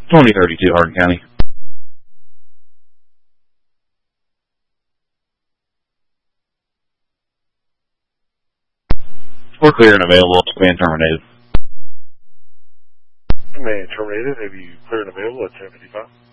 2032 Hardin County. We're clear and available. Command terminated. Command terminated. Have you clear and available at 10:55?